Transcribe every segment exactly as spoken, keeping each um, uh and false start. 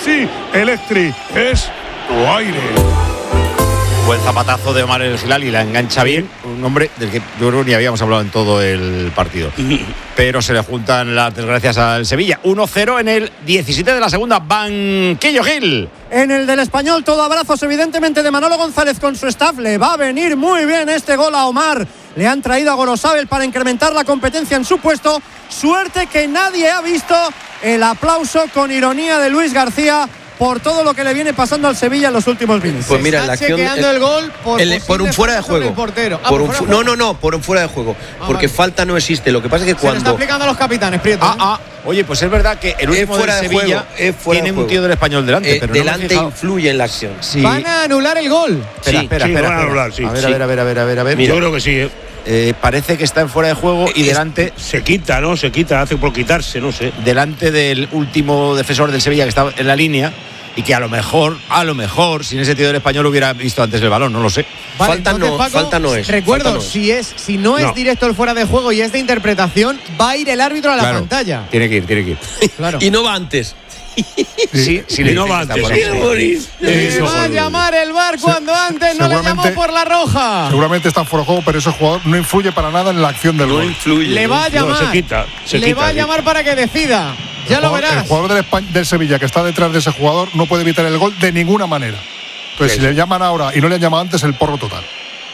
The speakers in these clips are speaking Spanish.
sí, Electric es tu aire. Buen zapatazo de Omar El Hilali, la engancha bien. Un hombre del que yo creo que ni habíamos hablado en todo el partido. Pero se le juntan las desgracias al Sevilla. uno cero en el diecisiete de la segunda. Banquillo Gil. En el del Español, todo abrazos evidentemente de Manolo González con su staff. Le va a venir muy bien este gol a Omar. Le han traído a Gorosabel para incrementar la competencia en su puesto. Suerte que nadie ha visto. El aplauso con ironía de Luis García por todo lo que le viene pasando al Sevilla en los últimos minutos. Pues mira, la acción chequeando el, el gol por, el, por un fuera de juego. El portero. Ah, por por un fuera fu- no, no, no, por un fuera de juego. Ah, porque vale. Falta no existe. Lo que pasa es que se cuando. Se está aplicando a los capitanes, Prieto. Ah, ah. Oye, pues es verdad que el último fuera del de Sevilla juego, fuera tiene de un tío del Español delante. Eh, pero delante no influye en la acción. Sí. Van a anular el gol. Espera, sí, espera, sí, espera. van a espera. anular, sí, a ver, sí. a ver, a ver, a ver, a ver, a ver. Mira, yo creo que sí. ¿eh? Eh, parece que está en fuera de juego y delante. Se quita, ¿no? Se quita, hace por quitarse, no sé. Delante del último defensor del Sevilla que está en la línea. Y que a lo mejor, a lo mejor, sin ese tío del Español hubiera visto antes el balón, no lo sé. Vale, falta, entonces, no, Paco, falta no es. Recuerdo, falta no es. si es, si no es no. directo el fuera de juego y es de interpretación, va a ir el árbitro a la Claro, pantalla. Tiene que ir, tiene que ir. Claro. Y no va antes. Sí, sí, Y no va antes. Le va a llamar el V A R cuando antes no le llamó por la roja. Seguramente está fuera de juego, pero ese jugador no influye para nada en la acción del No gol. influye. Le va a No, llamar. se quita, se le quita, va a sí. llamar para que decida. Ya el lo jugador, verás. El jugador del, Espa- del Sevilla que está detrás de ese jugador no puede evitar el gol de ninguna manera. Entonces, Sí, si sí. le llaman ahora y no le han llamado antes, el porro total.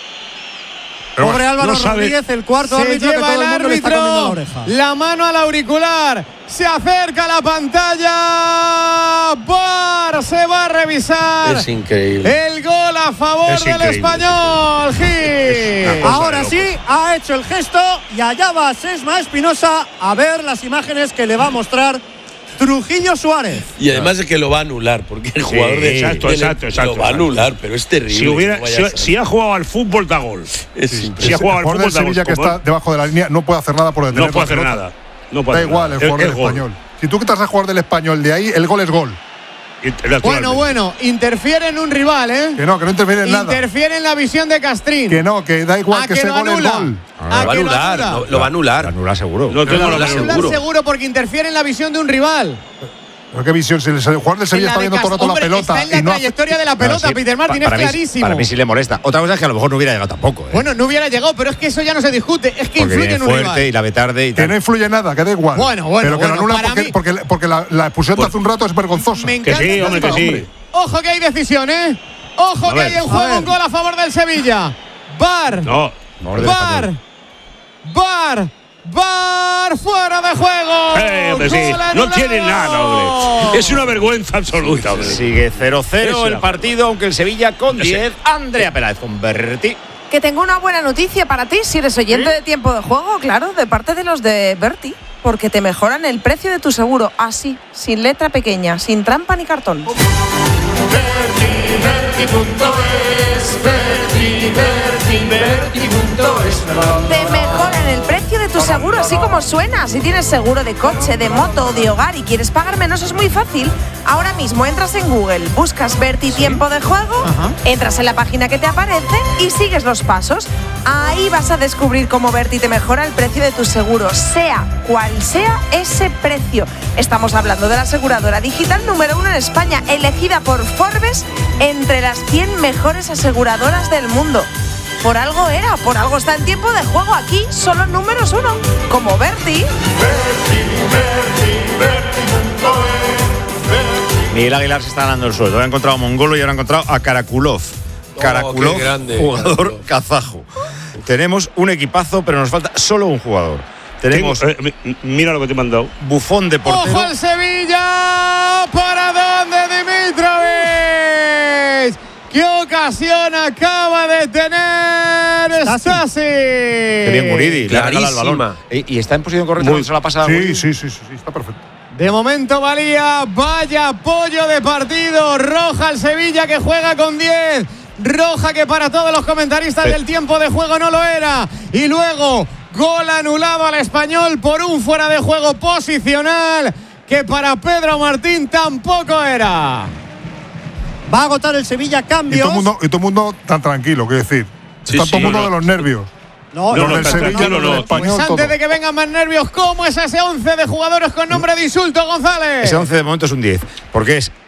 Pero Pobre bueno, Álvaro no sabe. Rodríguez, el cuarto Se árbitro que lleva todo el el mundo le está comiendo la árbitro oreja. la mano al auricular. Se acerca a la pantalla. V A R se va a revisar. Es increíble. El gol a favor Es del increíble. Español. Gil. Es una Ahora cosa sí, ha hecho el gesto y allá va Sesma Espinosa a ver las imágenes que le va a mostrar Trujillo Suárez. Y además es que lo va a anular, porque el jugador de exacto, del- exacto, exacto, lo va a exacto. anular, pero es terrible. Si, hubiera, que no vaya si, a ser. si ha jugado al fútbol, da gol. Es Si ha impresionante. el jugado al jugador fútbol, del da gol. Sevilla que Como- está debajo de la línea no puede hacer nada por detener No puede la hacer pelota. nada. No puede Da hacer igual, nada. el jugador Es- del es gol. Español. Si tú quitas al jugador del Español de ahí, el gol es gol. Y- Bueno, naturalmente. bueno, interfiere en un rival, ¿eh? Que no, que no interviene en nada. Interfiere en la visión de Castrín. Que no, que da igual ¿A que que ese lo gol es anula? gol. ¿A Lo va a que lo anular, anula? lo, lo va a anular. Lo anula seguro. No tengo Lo la anula menor Anular seguro. seguro porque interfiere en la visión de un rival. Pero qué visión, si el jugador del Sevilla En está la de viendo todo el rato Cas- la hombre, pelota está en la y no hace- trayectoria de la pelota, Claro, sí, Peter Martin, pa- es para mí- clarísimo. Para mí sí le molesta. Otra cosa es que a lo mejor no hubiera llegado tampoco. ¿eh? Bueno, no hubiera llegado, pero es que eso ya no se discute. Es que porque influye viene en un fuerte rival. y la ve tarde y Que tal. no influye nada, que da igual. Bueno, bueno, Pero que bueno, lo anulan para porque, mí- porque, porque la, la expulsión de hace un rato es vergonzosa. Me Que encanta sí, esta hombre, que jugada. sí. Ojo que hay decisión, ¿eh? Ojo A que ver. hay en A juego ver. un gol a favor del Sevilla. V A R. No. Favor del V A R. Español. V A R. V A R fuera de juego. Eh, hombre, sí. Gol No anulado. tiene nada, hombre. Es una vergüenza absoluta, hombre. Sigue cero cero Eso el era. partido, aunque el Sevilla con Ese. diez. Andrea Peláez con Berti. Que tengo una buena noticia para ti, si eres oyente de Tiempo de Juego, claro, de parte de los de Berti, porque te mejoran el precio de tu seguro, así, sin letra pequeña, sin trampa ni cartón. Te mejoran el precio de tu seguro, así como suena. Si tienes seguro de coche, de moto o de hogar y quieres pagar menos, es muy fácil. Ahora mismo entras en Google, buscas Berti Tiempo de Juego, Ajá. entras en la página que te aparece y sigues los pasos. Ahí vas a descubrir cómo Berti te mejora el precio de tu seguro, sea cual sea ese precio. Estamos hablando de la aseguradora digital número uno en España, elegida por Forbes entre las cien mejores aseguradoras del mundo. Por algo era, por algo está en Tiempo de Juego aquí, solo números uno, como Berti. Miguel Aguilar se está ganando el sueldo. Ha encontrado a Mongolo y ahora ha encontrado a Karakulov. Karakulov, qué grande, jugador Karakulov. kazajo. Tenemos un equipazo, pero nos falta solo un jugador. Tenemos Tengo- eh, mi- mira lo que te he mandado. Bufón de portero. ¡Ojo al Sevilla! ¿Para dónde Dimitrovic? ¿Qué ocasión acaba de tener Stasi? Qué bien Guridi, le ha regalado el balón. Clarísima. Y, y está en posición correcta Muy- cuando se la pasa a Sí, Guridi. sí, sí, sí, sí, está perfecto. De momento valía, vaya apoyo de partido. Roja al Sevilla que juega con diez. Roja que para todos los comentaristas Sí. del Tiempo de Juego no lo era. Y luego gol anulado al Español por un fuera de juego posicional que para Pedro Martín tampoco era. Va a agotar el Sevilla Y cambios. todo el mundo, y todo el mundo tan tranquilo, quiero decir. Sí, Está sí, todo el mundo no, de no. los nervios. No, No, los no, del está Sevilla, tranquilo, los del no. Español, Pues antes todo. de que vengan más nervios, ¿cómo es ese once de jugadores con nombre de insulto, González? Ese once de momento es un diez, porque es